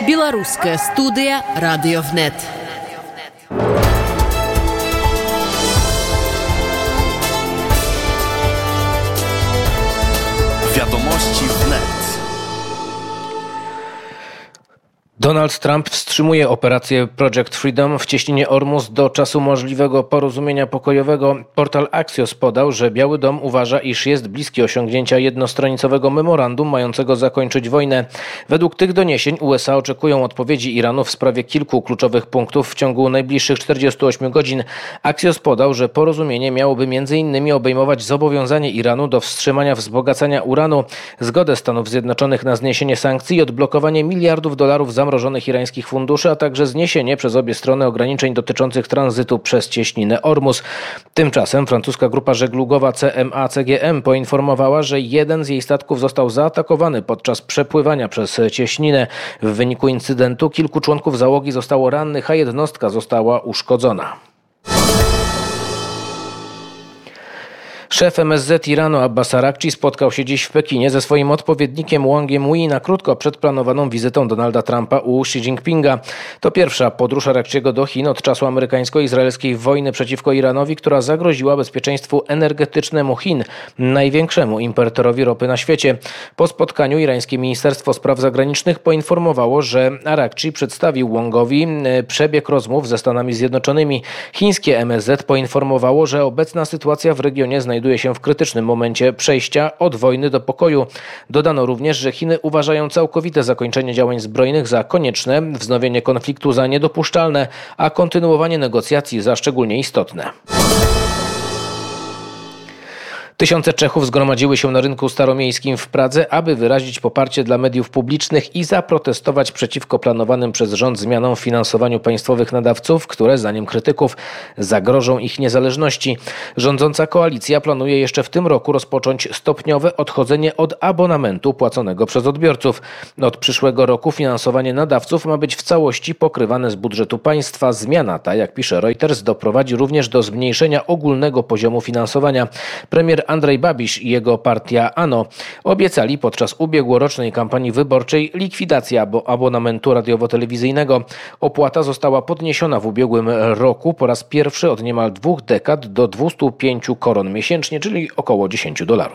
Беларуская студия Радиовнет. Wiadomości wnet. Donald Trump wstrzymuje operację Project Freedom w cieśninie Ormus do czasu możliwego porozumienia pokojowego. Portal Axios podał, że Biały Dom uważa, iż jest bliski osiągnięcia jednostronicowego memorandum mającego zakończyć wojnę. Według tych doniesień USA oczekują odpowiedzi Iranu w sprawie kilku kluczowych punktów w ciągu najbliższych 48 godzin. Axios podał, że porozumienie miałoby m.in. obejmować zobowiązanie Iranu do wstrzymania wzbogacania uranu, zgodę Stanów Zjednoczonych na zniesienie sankcji i odblokowanie miliardów dolarów zamrożonych irańskich funduszy, a także zniesienie przez obie strony ograniczeń dotyczących tranzytu przez cieśninę Ormus. Tymczasem francuska grupa żeglugowa CMA-CGM poinformowała, że jeden z jej statków został zaatakowany podczas przepływania przez cieśninę. W wyniku incydentu kilku członków załogi zostało rannych, a jednostka została uszkodzona. Szef MSZ Iranu Abbas Araghchi spotkał się dziś w Pekinie ze swoim odpowiednikiem Wangiem Wi na krótko przed planowaną wizytą Donalda Trumpa u Xi Jinpinga. To pierwsza podróż Araghchiego do Chin od czasu amerykańsko-izraelskiej wojny przeciwko Iranowi, która zagroziła bezpieczeństwu energetycznemu Chin, największemu importorowi ropy na świecie. Po spotkaniu irańskie Ministerstwo Spraw Zagranicznych poinformowało, że Araghchi przedstawił Wangowi przebieg rozmów ze Stanami Zjednoczonymi. Chińskie MSZ poinformowało, że obecna sytuacja w regionie znajduje się w krytycznym momencie przejścia od wojny do pokoju. Dodano również, że Chiny uważają całkowite zakończenie działań zbrojnych za konieczne, wznowienie konfliktu za niedopuszczalne, a kontynuowanie negocjacji za szczególnie istotne. Tysiące Czechów zgromadziły się na rynku staromiejskim w Pradze, aby wyrazić poparcie dla mediów publicznych i zaprotestować przeciwko planowanym przez rząd zmianom w finansowaniu państwowych nadawców, które zdaniem krytyków zagrożą ich niezależności. Rządząca koalicja planuje jeszcze w tym roku rozpocząć stopniowe odchodzenie od abonamentu płaconego przez odbiorców. Od przyszłego roku finansowanie nadawców ma być w całości pokrywane z budżetu państwa. Zmiana ta, jak pisze Reuters, doprowadzi również do zmniejszenia ogólnego poziomu finansowania. Premier Andrzej Babiš i jego partia ANO obiecali podczas ubiegłorocznej kampanii wyborczej likwidację abonamentu radiowo-telewizyjnego. Opłata została podniesiona w ubiegłym roku po raz pierwszy od niemal 2 dekad do 205 koron miesięcznie, czyli około $10.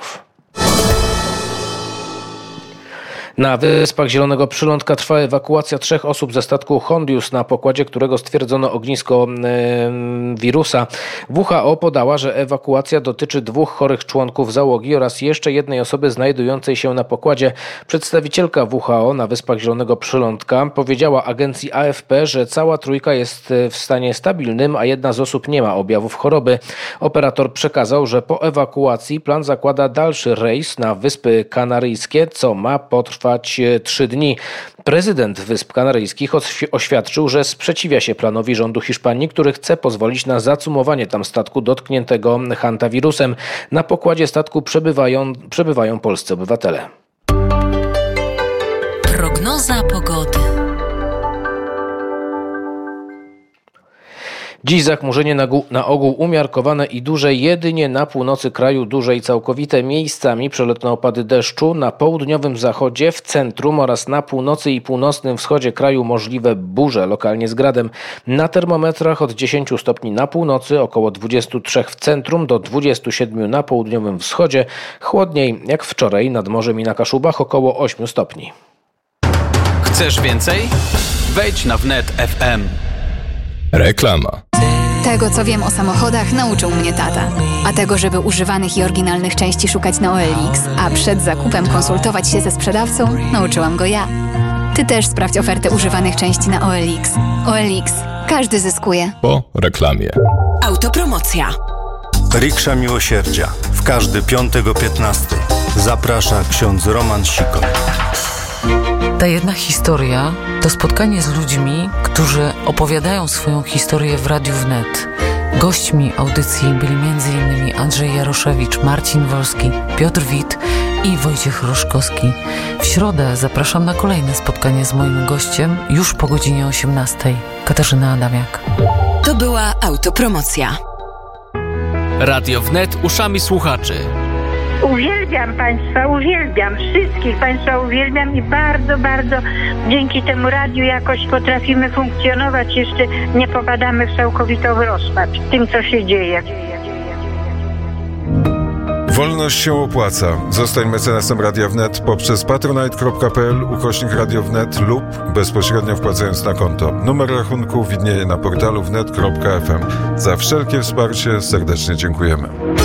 Na Wyspach Zielonego Przylądka trwa ewakuacja 3 osób ze statku Hondius, na pokładzie którego stwierdzono ognisko wirusa. WHO podała, że ewakuacja dotyczy 2 chorych członków załogi oraz jeszcze jednej osoby znajdującej się na pokładzie. Przedstawicielka WHO na Wyspach Zielonego Przylądka powiedziała agencji AFP, że cała trójka jest w stanie stabilnym, a jedna z osób nie ma objawów choroby. Operator przekazał, że po ewakuacji plan zakłada dalszy rejs na Wyspy Kanaryjskie, co ma potrwać 3 dni. Prezydent Wysp Kanaryjskich oświadczył, że sprzeciwia się planowi rządu Hiszpanii, który chce pozwolić na zacumowanie tam statku dotkniętego hantawirusem. Na pokładzie statku przebywają polscy obywatele. Prognoza pogody. Dziś zachmurzenie na ogół umiarkowane i duże, jedynie na północy kraju duże i całkowite, miejscami przelotne opady deszczu, na południowym zachodzie, w centrum oraz na północy i północnym wschodzie kraju możliwe burze, lokalnie z gradem. Na termometrach od 10 stopni na północy, około 23 w centrum do 27 na południowym wschodzie. Chłodniej jak wczoraj nad morzem i na Kaszubach, około 8 stopni. Chcesz więcej? Wejdź na Wnet FM. Reklama. Tego, co wiem o samochodach, nauczył mnie tata. A tego, żeby używanych i oryginalnych części szukać na OLX, a przed zakupem konsultować się ze sprzedawcą, nauczyłam go ja. Ty też sprawdź ofertę używanych części na OLX. OLX. Każdy zyskuje. Po reklamie. Autopromocja. Riksza Miłosierdzia. W każdy piątek o 15. Zaprasza ksiądz Roman Sikor. Ta jedna historia to spotkanie z ludźmi, którzy opowiadają swoją historię w Radiu Wnet. Gośćmi audycji byli m.in. Andrzej Jaroszewicz, Marcin Wolski, Piotr Wit i Wojciech Roszkowski. W środę zapraszam na kolejne spotkanie z moim gościem już po godzinie 18:00. Katarzyna Adamiak. To była autopromocja. Radio Wnet uszami słuchaczy. Uwielbiam Państwa, uwielbiam. Wszystkich Państwa uwielbiam i bardzo, bardzo dzięki temu radiu jakoś potrafimy funkcjonować. Jeszcze nie popadamy w całkowitą rozpacz tym, co się dzieje. Wolność się opłaca. Zostań mecenasem Radia Wnet poprzez patronite.pl/Radio Wnet lub bezpośrednio wpłacając na konto. Numer rachunku widnieje na portalu wnet.fm. Za wszelkie wsparcie serdecznie dziękujemy.